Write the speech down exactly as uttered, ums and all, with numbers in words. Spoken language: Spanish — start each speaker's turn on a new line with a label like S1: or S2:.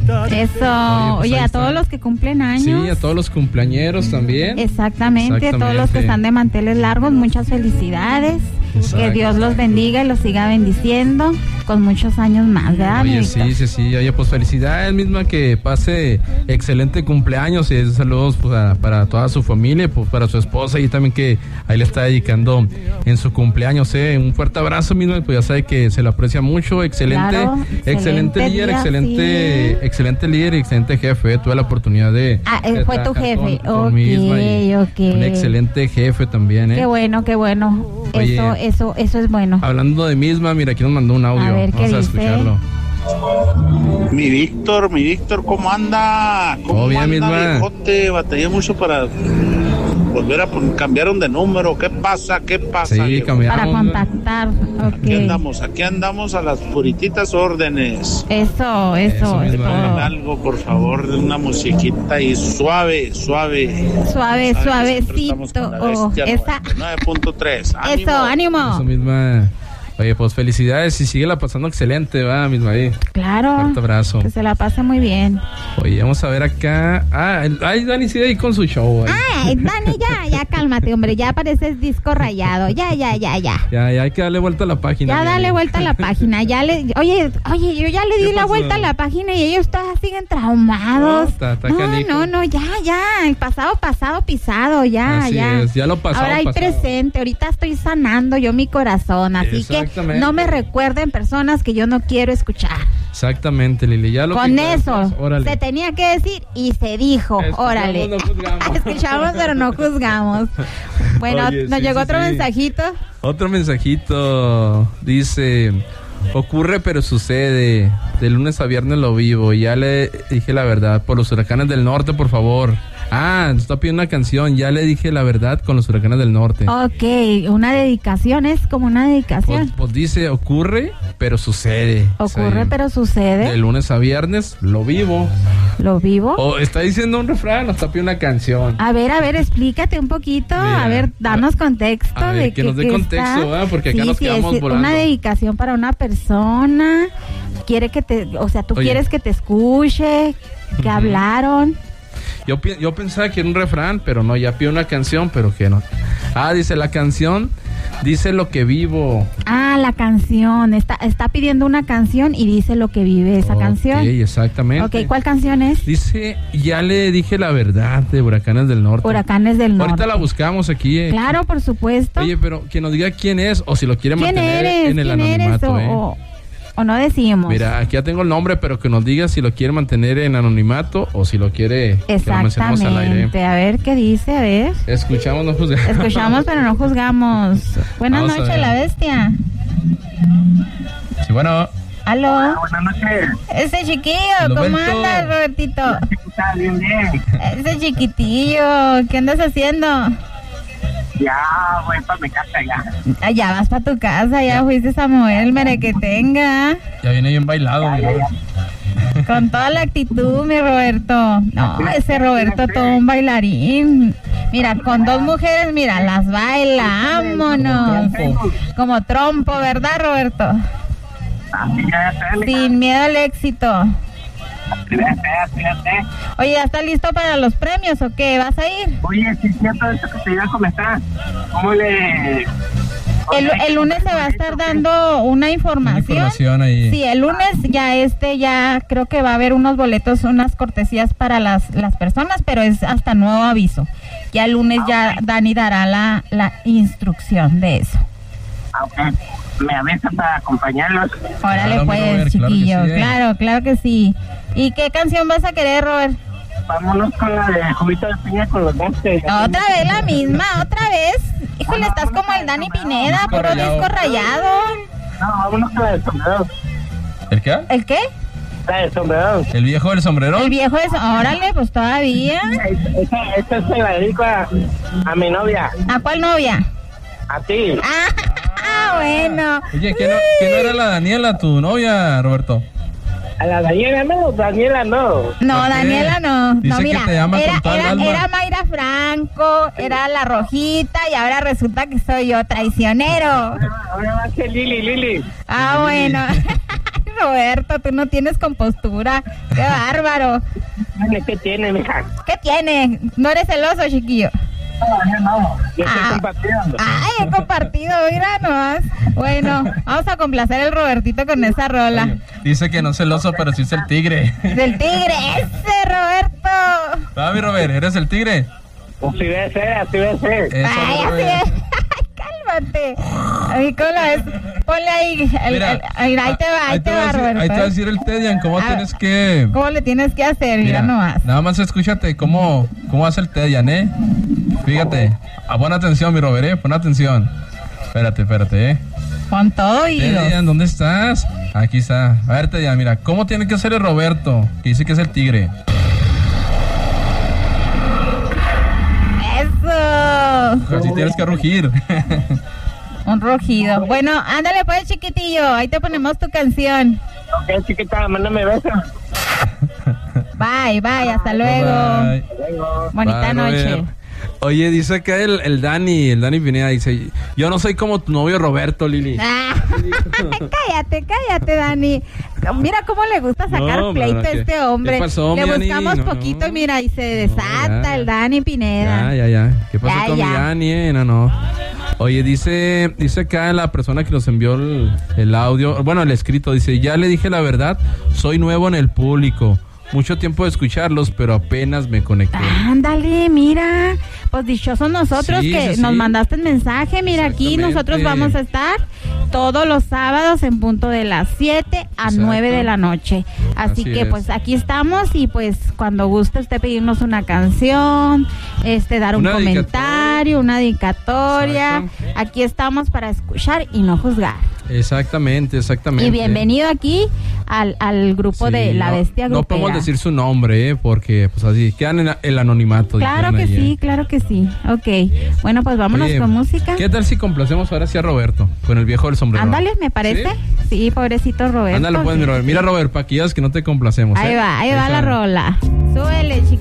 S1: Eso, oye, pues a todos los que cumplen años.
S2: Sí, a todos los cumpleañeros también.
S1: Exactamente, Exactamente. a todos los que están de manteles largos, muchas felicidades. Exacto. Que Dios los bendiga y los siga bendiciendo con muchos años más, ¿verdad?
S2: Oye, sí, sí, sí, oye, pues felicidades, misma, que pase excelente cumpleaños y saludos pues, a, para toda su familia, pues para su esposa y también que ahí le está dedicando en su cumpleaños, ¿eh? Un fuerte abrazo, misma, pues ya sabe que se le aprecia mucho, excelente, claro, excelente, excelente líder, día, excelente, sí. excelente líder y excelente jefe, tuve la oportunidad de...
S1: Ah, de fue tu jefe,
S2: con, con okay,
S1: ok.
S2: Un excelente jefe también, ¿eh?
S1: Qué bueno, qué bueno, oye, eso, eso, eso es bueno.
S2: Hablando de misma, mira, aquí nos mandó un audio,
S1: a ver,
S2: vamos a escucharlo.
S3: Mi Víctor, mi Víctor, ¿cómo anda? ¿Cómo
S2: oh, bien,
S3: anda, viejote? Batallé mucho para volver a cambiaron de número. ¿Qué pasa? ¿Qué pasa?
S2: Sí, cambiaron.
S1: Para contactar. Okay.
S3: Aquí andamos, aquí andamos a las purititas órdenes.
S1: Eso, eso. eso
S3: algo, por favor, de una musiquita y suave, suave.
S1: Suave, suavecito.
S3: Oh, esa... nueve punto tres.
S1: Eso, ánimo.
S2: Eso misma. Oye, pues felicidades y síguela pasando excelente, va, misma ahí.
S1: Claro.
S2: Fuerte abrazo.
S1: Que se la pase muy bien.
S2: Oye, vamos a ver acá. Ah, ay, Dani sigue ahí con su show. Ahí.
S1: Ay, Dani, ya, ya cálmate, hombre. Ya pareces disco rayado. Ya, ya, ya, ya.
S2: Ya, ya hay que darle vuelta a la página.
S1: Ya, dale vuelta a la página. Ya le, oye, oye, yo ya le di la vuelta a la página y ellos todavía siguen traumados. No,
S2: está, está
S1: no,
S2: canico.
S1: no, no, ya, ya. El pasado, pasado, pisado, ya,
S2: así
S1: ya.
S2: Es, ya lo pasado,
S1: ahora hay
S2: pasado.
S1: presente. Ahorita estoy sanando yo mi corazón, así que no me recuerden personas que yo no quiero escuchar.
S2: Exactamente, Lili. Ya lo
S1: Con
S2: que
S1: eso
S2: pues,
S1: se tenía que decir y se dijo. Escuchamos, órale.
S2: No juzgamos.
S1: Escuchamos, pero no juzgamos. Bueno,
S2: Oye,
S1: nos
S2: sí,
S1: llegó
S2: sí,
S1: otro
S2: sí.
S1: mensajito.
S2: Otro mensajito. Dice: ocurre, pero sucede. De lunes a viernes lo vivo. Y ya le dije la verdad. Por los huracanes del norte, por favor. Ah, nos está pidiendo una canción. Ya le dije la verdad con los huracanes del norte.
S1: Ok, una dedicación, es como una dedicación.
S2: Pues, pues dice, ocurre, pero sucede.
S1: Ocurre, sí. pero sucede.
S2: De lunes a viernes lo vivo.
S1: ¿Lo vivo?
S2: O está diciendo un refrán, nos está pidiendo una canción.
S1: A ver, a ver, explícate un poquito. Mira, a ver, danos contexto.
S2: A ver,
S1: de
S2: que nos dé contexto, ¿verdad? Porque acá
S1: sí,
S2: nos
S1: sí,
S2: quedamos
S1: es
S2: volando.
S1: Una dedicación para una persona. Quiere que te, o sea, tú Oye. quieres que te escuche, que uh-huh. hablaron.
S2: Yo, yo pensaba que era un refrán, pero no, ya pido una canción, pero que no. Ah, dice la canción, dice lo que vivo.
S1: Ah, la canción, está, está pidiendo una canción y dice lo que vive esa
S2: okay,
S1: canción.
S2: Sí, exactamente.
S1: Ok, ¿cuál canción es?
S2: Dice, ya le dije la verdad de Huracanes del Norte.
S1: Huracanes del Norte.
S2: Ahorita la buscamos aquí. Eh.
S1: Claro, por supuesto.
S2: Oye, pero que nos diga quién es o si lo quiere mantener
S1: eres?
S2: en el
S1: ¿Quién
S2: anonimato.
S1: Eres?
S2: Eh.
S1: O, o no decimos.
S2: Mira, aquí ya tengo el nombre, pero que nos diga si lo quiere mantener en anonimato o si lo quiere que lo mencionemos al aire.
S1: A ver qué dice, a ver.
S2: Escuchamos, no juzgamos.
S1: Escuchamos, pero no juzgamos. Buenas Vamos noches, la bestia.
S2: Sí, bueno.
S1: Aló.
S3: Hola, buenas noches.
S1: Ese chiquillo, ¿cómo andas, Robertito?
S3: Está bien, bien.
S1: Ese chiquitillo, ¿qué andas haciendo?
S3: Ya voy para mi casa ya.
S1: Ya vas para tu casa, ya fuiste a mover el merequetenga.
S2: Ya viene bien bailado,
S3: ya,
S2: mira.
S3: Ya, ya.
S1: Con toda la actitud, mi Roberto. No, ese Roberto todo un bailarín. Mira, con dos mujeres, mira, las baila, vámonos. Como trompo, ¿verdad, Roberto? Sin miedo al éxito. Oye, ¿ya está listo para los premios o qué? ¿Vas a ir?
S3: Oye, si es cierto eso que te iba a comentar. ¿Cómo le...?
S1: El, el lunes se va a estar dando una información.
S2: Una información ahí.
S1: Sí, el lunes ya este, ya creo que va a haber unos boletos, unas cortesías para las, las personas, pero es hasta nuevo aviso. Ya el lunes ya Dani dará la, la instrucción de eso.
S3: Ah, ok. ¿Me avisan para acompañarlos?
S1: Órale,
S2: claro,
S1: pues,
S2: Robert,
S1: chiquillo.
S2: Claro, sí, eh.
S1: claro, claro que sí. ¿Y qué canción vas a querer, Robert?
S3: Vámonos con la de Juguito de Piña con los Montes.
S1: Otra vez la misma, otra vez. Híjole,
S3: no,
S1: estás como el Dani Pineda, puro
S2: rayado.
S1: disco rayado.
S3: No, vámonos con la de sombrero.
S2: ¿El qué?
S1: ¿El qué?
S3: La de sombrero.
S2: ¿El viejo del sombrero?
S1: El viejo es... Órale, pues todavía.
S3: Esta, esta se la dedico a, a mi novia.
S1: ¿A cuál novia?
S3: A ti.
S1: Ah, ah bueno.
S2: Oye, ¿quién no, ¿quién no era la Daniela, tu novia, Roberto?
S3: A la Daniela no, Daniela no.
S1: No, Daniela no.
S2: Dice
S1: no, mira,
S2: que te llama
S1: era,
S2: con tal
S1: era,
S2: alma.
S1: era Mayra Franco, era la Rojita y ahora resulta que soy yo, traicionero.
S3: Ahora, ahora va a ser Lili, Lili.
S1: Ah, bueno. Roberto, tú no tienes compostura. ¡Qué bárbaro!
S4: ¿Qué tiene, mija?
S1: ¿Qué tiene? ¿No eres celoso, chiquillo?
S4: No, yo no. Yo estoy
S1: Ah.
S4: compartiendo.
S1: Ay, he compartido, mira nomás. Bueno, vamos a complacer al Robertito con esa rola.
S2: Oye, dice que no es celoso, pero sí es el tigre.
S1: Del tigre, ese Roberto.
S2: Va, mi Robert, ¿eres el tigre?
S4: Así debe ser, así debe ser.
S2: Eso,
S1: Ay, así
S2: Robert.
S1: es. Ay, cálmate. Ay, ¿cómo la ves? Ponle ahí. El,
S2: Mira,
S1: el- ahí, ahí te va, ahí te
S2: va a
S1: va,
S2: decir-
S1: Roberto.
S2: ahí te va a decir el Tedian, cómo
S1: A ver.
S2: tienes que...
S1: ¿Cómo le tienes que hacer? Mira,
S2: Mira,
S1: nomás.
S2: nada más escúchate cómo, cómo hace el Tedian, ¿eh? Fíjate. Ah, pon atención, mi Robert, ¿eh? Pon atención. Espérate, espérate, ¿eh?
S1: Con todo oído.
S2: Tedian, ¿dónde estás? Aquí está. A ver, Tedian, mira, ¿cómo tiene que hacer el Roberto? Que dice que es el tigre.
S1: Eso.
S2: Así tienes que rugir.
S1: Un rugido. Bueno, ándale pues, chiquitillo. Ahí te ponemos tu canción.
S4: Ok, chiquita, mándame besos.
S1: Bye, bye. Hasta luego.
S2: Bye.
S1: Bonita
S2: Bye,
S1: noche.
S2: Robert. Oye, dice acá el, el Dani, el Dani Pineda, dice, yo no soy como tu novio Roberto, Lili.
S1: Ah, cállate, cállate, Dani. Mira cómo le gusta sacar
S2: No,
S1: pleito a
S2: pero, ¿qué-
S1: este hombre.
S2: qué pasó,
S1: le
S2: mi Dani?
S1: buscamos
S2: No,
S1: poquito
S2: no.
S1: y mira, y se desata
S2: ya,
S1: el
S2: ya.
S1: Dani Pineda.
S2: Ya, ya, ya. ¿Qué pasó
S1: Ya,
S2: con
S1: ya.
S2: mi Dani? eh? No, no. Oye, dice, dice acá la persona que nos envió el, el audio, bueno, el escrito, dice, ya le dije la verdad, soy nuevo en el público. Mucho tiempo de escucharlos, pero apenas me conecté.
S1: Ándale, mira. Pues dichosos nosotros
S2: Sí,
S1: que
S2: sí,
S1: nos
S2: sí.
S1: mandaste el mensaje. Mira, aquí
S2: Exactamente.
S1: nosotros vamos a estar todos los sábados en punto de las siete a
S2: Exacto.
S1: nueve de la noche. Así,
S2: Así
S1: que
S2: es.
S1: pues aquí estamos y pues cuando guste usted pedirnos una canción, este dar un
S2: Una
S1: comentario, una dedicatoria.
S2: Exacto.
S1: Aquí estamos para escuchar y no juzgar.
S2: Exactamente, exactamente.
S1: Y bienvenido aquí al, al grupo
S2: Sí,
S1: de La
S2: no-
S1: Bestia
S2: No
S1: Grupera.
S2: podemos decir su nombre, ¿eh? Porque pues así quedan en el anonimato.
S1: Claro
S2: dijeron
S1: que
S2: ayer.
S1: sí, claro que sí. Ok. Bueno, pues vámonos
S2: Oye,
S1: con música.
S2: ¿Qué tal si complacemos ahora sí a Roberto? Con el viejo del sombrero.
S1: Ándale, me parece. Sí, pobrecito Roberto.
S2: Ándale pues,
S1: Sí.
S2: mi Robert. Mira, Robert, pa' que ya es que no te complacemos.
S1: Ahí
S2: ¿eh?
S1: va, ahí va la
S2: está.
S1: rola. Súbele, chiquito.